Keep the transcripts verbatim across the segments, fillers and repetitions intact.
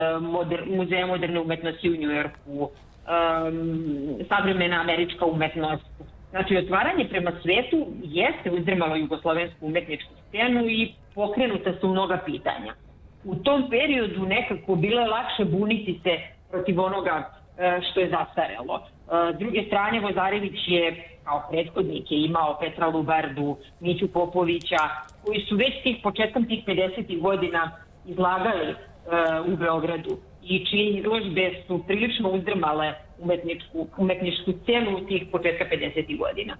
moder, Muzeja moderne umetnosti u Njujorku, um, savremena američka umetnost. Znači, otvaranje prema svetu jeste uzdrmalo jugoslovensku umetničku scenu i pokrenuta su mnoga pitanja. U tom periodu nekako bilo je lakše buniti se protiv onoga što je zastarelo. S druge strane, Vozarević je kao prethodnik je imao Petra Lubardu, Miću Popovića, koji su već tih početkom tih pedesetih godina izlagali u Beogradu i čije izložbe su prilično uzdrmale umetničku, umetničku scenu u tih početka pedesetih godina.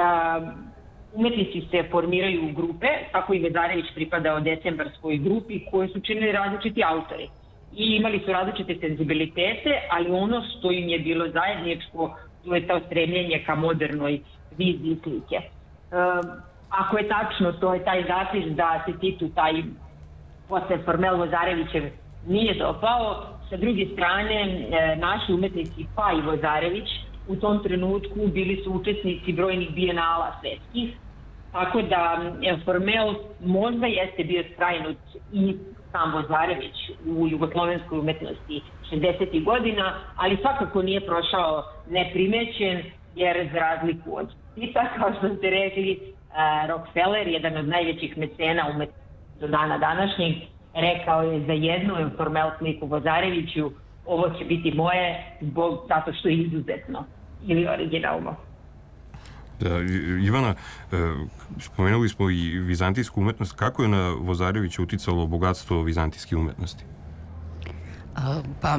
Umetnici se formiraju u grupe, tako i Vozarević pripadao decembarskoj grupi koju su činili različiti autori. I imali su različite senzibilitete, ali ono što im je bilo zajedničko, to je to stremljenje ka modernoj viziji slike. E, ako je tačno, to je taj zapis da se Titu taj posle Formel Vozarevićev nije dopao. Sa druge strane, e, naši umetnici, pa i Vozarević, u tom trenutku bili su učesnici brojnih bijenala svetskih, tako da e, Formel možda jeste bio skrajnut i sam Vozarević u jugoslovenskoj umetnosti šezdesetih godina, ali svakako nije prošao neprimećen, jer za razliku od Tita, kao što ste rekli, Rockefeller, jedan od najvećih mecena umetnosti do dana današnjeg, rekao je za jednu Formel sliku Vozareviću, ovo će biti moje zbog zato što je izuzetno ili originalno. Da, Ivana, spomenuli smo i vizantijsku umetnost. Kako je na Vozarevića uticalo bogatstvo vizantijske umetnosti? A, pa,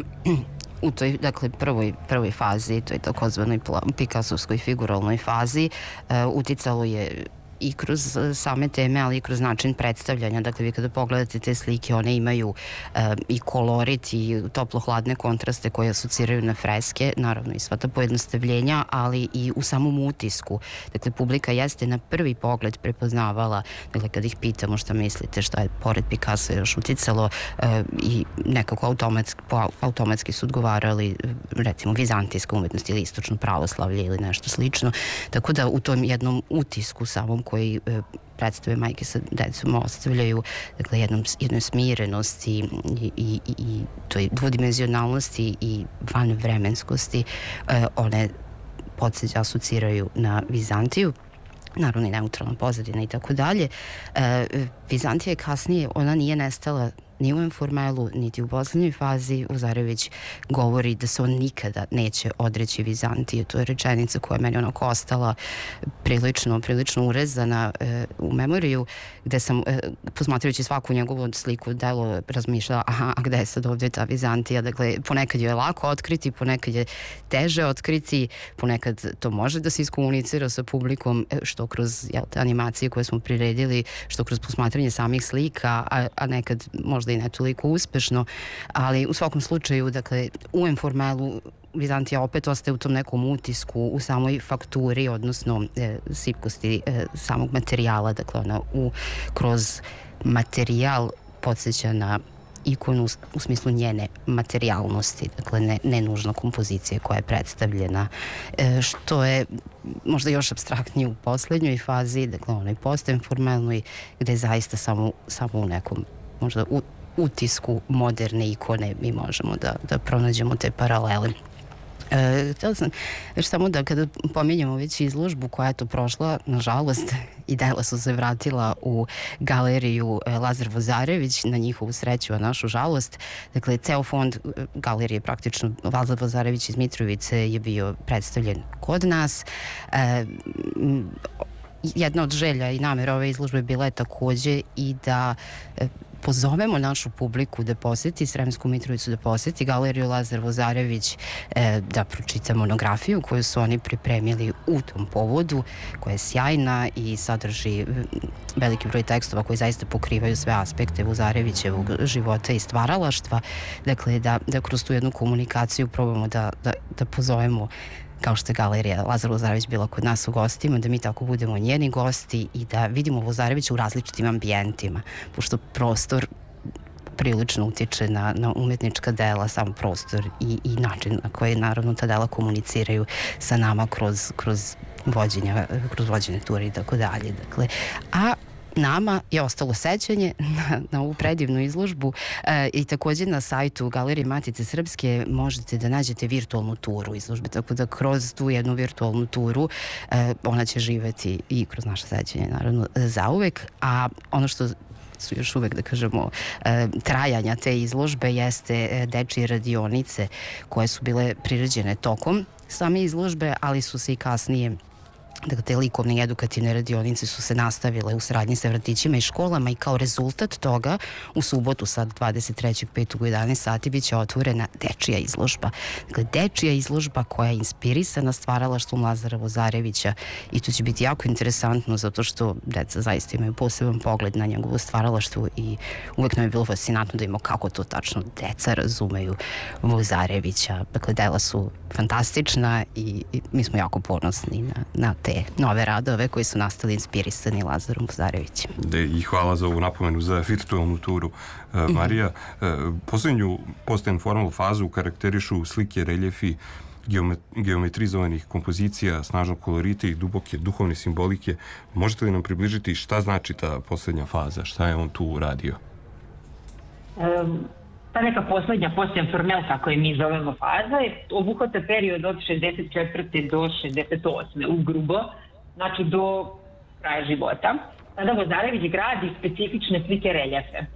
u toj, dakle, prvoj, prvoj fazi, toj takozvanoj Pikasovskoj figuralnoj fazi, uh, uticalo je i kroz same teme, ali i kroz način predstavljanja. Dakle, vi kada pogledate te slike, one imaju e, i kolorit i toplo-hladne kontraste koje asociraju na freske, naravno i sva ta pojednostavljenja, ali i u samom utisku. Dakle, publika jeste na prvi pogled prepoznavala, dakle, kada ih pitamo šta mislite, šta je pored Picasso još uticalo, e, i nekako automatski, po, automatski su odgovarali, recimo, vizantijska umetnost ili istočno pravoslavlje ili nešto slično. Tako da u tom jednom utisku samom koji e, predstave majke sa decom ostavljaju, dakle, jednom, jednoj smirenosti i, i, i toj dvodimenzionalnosti i vanvremenskosti, e, one podsjeća asociraju na Vizantiju, naravno i neutralna pozadina i tako dalje. Vizantija je kasnije, ona nije nestala ni u Informelu, niti u poslednjoj fazi. Vozarević govori da se on nikada neće odreći Vizantije. To je rečenica koja je meni onako ostala prilično, prilično urezana e, u memoriju, gde sam, e, posmatrajući svaku njegovu sliku, delo razmišljala, aha, a gde je sad ovdje ta Vizantija? Dakle, ponekad je lako otkriti, ponekad je teže otkriti, ponekad to može da se iskomunicira sa publikom, što kroz, jel, te animacije koje smo priredili, što kroz posmatranje samih slika, a, a nekad možda i ne toliko uspešno, ali u svakom slučaju, dakle, u Informelu Vizantija opet ostaje u tom nekom utisku, u samoj fakturi, odnosno e, sipkosti e, samog materijala, dakle, ona u, kroz materijal podsjeća na ikonu u smislu njene materijalnosti, dakle, ne, ne nužno kompozicije koja je predstavljena, e, što je možda još apstraktnije u poslednjoj fazi, dakle, onoj postinformalnoj, gde je zaista samo, samo u nekom možda u, utisku moderne ikone mi možemo da, da pronađemo te paralele. E, htjela sam još samo da kada pominjamo već izložbu koja je to prošla, nažalost, i dela su se vratila u galeriju Lazar Vozarević, na njihovu sreću, a našu žalost. Dakle, ceo fond galerije, praktično Lazar Vozarević iz Mitrovice, je bio predstavljen kod nas. E, jedna od želja i namera ove izložbe bila je takođe i da e, pozovemo našu publiku da poseti Sremsku Mitrovicu, da poseti galeriju Lazar Vozarević, e, da pročita monografiju koju su oni pripremili u tom povodu, koja je sjajna i sadrži veliki broj tekstova koji zaista pokrivaju sve aspekte Vozarevićevog života i stvaralaštva. Dakle, da, da kroz tu jednu komunikaciju probamo da, da, da pozovemo, kao što je galerija Lazar Vozarević bila kod nas u gostima, da mi tako budemo njeni gosti i da vidimo Vozarevića u različitim ambijentima, pošto prostor prilično utiče na, na umetnička dela, sam prostor i, i način na koji naravno ta dela komuniciraju sa nama kroz, kroz vođenja, kroz vođenje ture i tako dalje. Dakle, a nama je ostalo sećanje na, na ovu predivnu izložbu e, i također na sajtu Galerije Matice Srpske možete da nađete virtualnu turu izložbe, tako da kroz tu jednu virtualnu turu e, ona će živeti i kroz naše sećanje naravno zauvek, a ono što su još uvek, da kažemo, e, trajanja te izložbe jeste e, dečije radionice koje su bile priređene tokom same izložbe, ali su se i kasnije, dakle, te likovne i edukativne radionice su se nastavile u saradnji sa vrtićima i školama i kao rezultat toga u subotu sad dvadeset trećeg petog u jedanaest sati bit će otvorena dečija izložba. Dakle, dečija izložba koja je inspirisana stvaralaštvom Lazara Vozarevića i to će biti jako interesantno zato što deca zaista imaju poseban pogled na njegovo stvaralaštvo i uvek nam je bilo fascinantno da imamo kako to tačno deca razumeju Vozarevića. Dakle, dela su fantastična i, i mi smo jako ponosni na, na te nove radove koji su nastali inspirisani Lazarom Vozarevićem. I hvala za ovu napomenu za virtualnu turu. Uh, Marija, uh, posljednju post-informal fazu karakterišu slike, reljefi, geometrizovanih kompozicija, snažnog kolorita i duboke duhovne simbolike. Možete li nam približiti šta znači ta posljednja faza? Šta je on tu radio? Um. Ta neka posljednja post-informal, kako je mi zovemo faza, je obuhvata period od šezdeset četvrte do šezdeset osme u grubo, znači do kraja života. Tada Vozarević gradi specifične slike reljefe. E,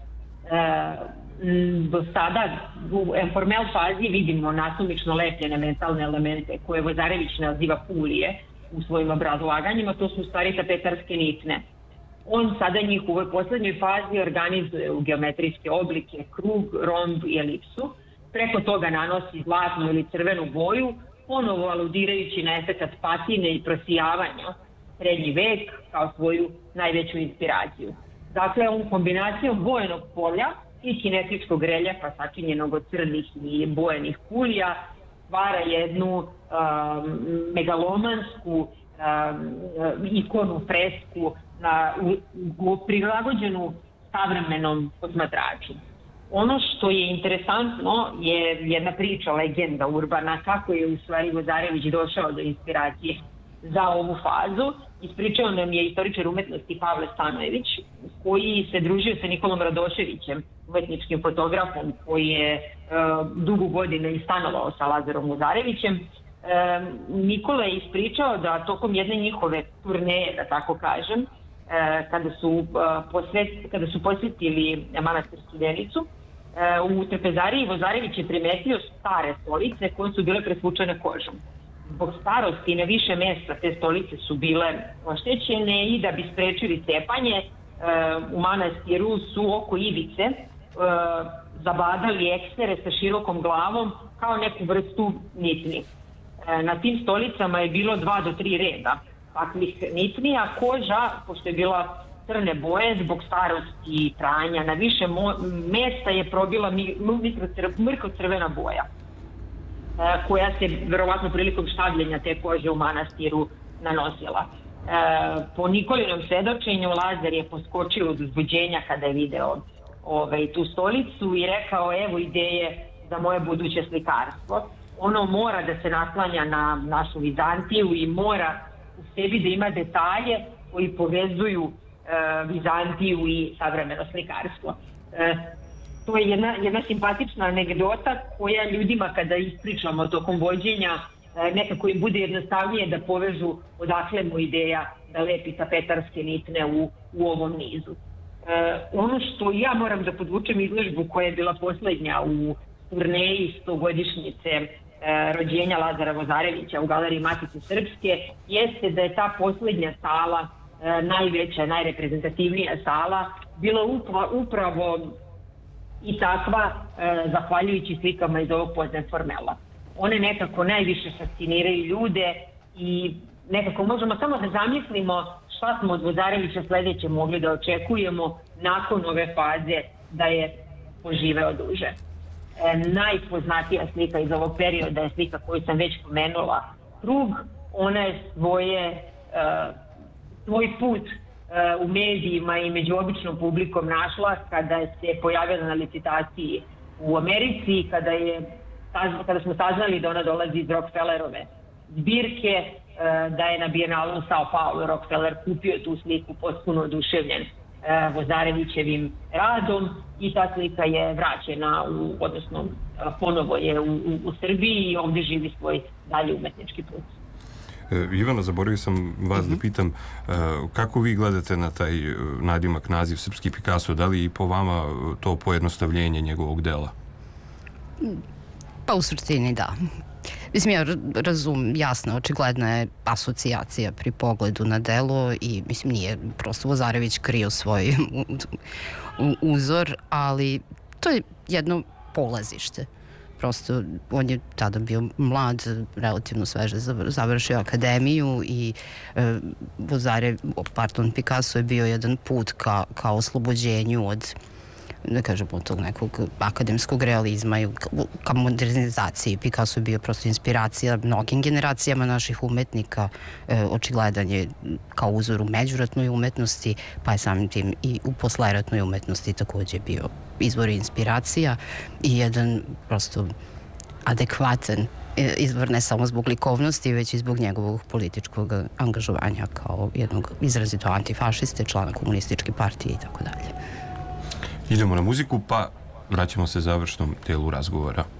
do sada u informal fazi vidimo nasumično lepljene mentalne elemente koje Vozarević naziva pulije u svojim obrazlaganjima, to su u stvari tapetarske nitne. On sada njih u ovoj posljednjoj fazi organizuje u geometrijske oblike, krug, romb i elipsu. Preko toga nanosi zlatnu ili crvenu boju, ponovo aludirajući na efekat patine i prosijavanja, srednji vek kao svoju najveću inspiraciju. Dakle, on kombinacijom bojenog polja i kinetičkog reljefa sačinjenog od crnih i bojenih kulija stvara jednu um, megalomansku um, ikonu, fresku, na, u, u prilagođenu savremenom posmatraču. Ono što je interesantno je jedna priča, legenda urbana, kako je u stvari Vozarević došao do inspiracije za ovu fazu. Ispričao nam je istoričar umetnosti Pavle Stanojević, koji se družio sa Nikolom Radoševićem, umetničkim fotografom, koji je e, dugo godina i stanovao sa Lazarom Vozarevićem. E, Nikola je ispričao da tokom jedne njihove turneje, da tako kažem, kada su, posvet, kada su posjetili manastir Studenicu, u trpezariji Vozarević je primetio stare stolice koje su bile presvučene kožom. Zbog starosti na više mjesta te stolice su bile oštećene i da bi sprečili cepanje u manastiru su oko ivice zabadali ekstere sa širokom glavom kao neku vrstu nitni. Na tim stolicama je bilo dva do tri reda takvih nitni, a koža, pošto je bila crne boje, zbog starosti i trajanja, na više mo- mjesta je probila mrko-crvena boja, e, koja se verovatno prilikom štavljenja te kože u manastiru nanosila. E, po Nikolinom svedočenju, Lazar je poskočio od uzbuđenja kada je video ovaj, tu stolicu i rekao, evo ideje za moje buduće slikarstvo. Ono mora da se naslanja na našu Vizantiju i mora u sebi da ima detalje koji povezuju e, Vizantiju i savremeno slikarstvo. E, to je jedna, jedna simpatična anegdota koja ljudima kada ispričamo tokom vođenja e, nekako im bude jednostavnije da povežu odakle mu ideja da lepi tapetarske nitne u, u ovom nizu. E, ono što ja moram da podvučem izložbu koja je bila posljednja u turneji stogodišnjice rođenja Lazara Vozarevića u Galeriji Matice Srpske, jeste da je ta posljednja sala, najveća, najreprezentativnija sala, bila upravo i takva zahvaljujući slikama iz ovog post-informela. One nekako najviše fasciniraju ljude i nekako možemo samo da zamislimo šta smo od Vozarevića sljedeće mogli da očekujemo nakon ove faze da je poživeo duže. E, najpoznatija slika iz ovog perioda je slika koju sam već pomenula, Krug. Ona je svoje, e, svoj put e, u medijima i među običnom publikom našla kada se pojavila na licitaciji u Americi, kada, je, kada smo saznali da ona dolazi iz Rockefellerove zbirke, e, da je na Bijenalu u Sao Paulo Rockefeller kupio tu sliku potpuno oduševljen Vozarevićevim radom i ta slika je vraćena, u, odnosno ponovo je u, u, u Srbiji i ovdje živi svoj dalje umetnički put. E, Ivana, zaboravio sam vas mm-hmm. da pitam, e, kako vi gledate na taj nadimak, naziv Srpski Picasso? Da li i po vama to pojednostavljenje njegovog dela? Pa u suštini da. Mislim, ja razum, jasno, očigledna je asocijacija pri pogledu na delo i, mislim, nije prosto Vozarević krio svoj uzor, ali to je jedno polazište. Prosto, on je tada bio mlad, relativno sveže završio akademiju i e, Vozarev, pardon, Picasso je bio jedan put ka, ka oslobođenju od, da kažem, od tog nekog akademskog realizma i ka modernizaciji. Picasso je bio prosto inspiracija mnogim generacijama naših umetnika, e, očigledan je kao uzor u međuratnoj umetnosti, pa je samim tim i u posleratnoj umetnosti također bio izvor inspiracija i jedan prosto adekvatan izvor ne samo zbog likovnosti, već i zbog njegovog političkog angažovanja kao jednog izrazito antifašiste, člana komunističke partije i tako dalje. Idemo na muziku, pa vraćamo se završnom dijelu razgovora.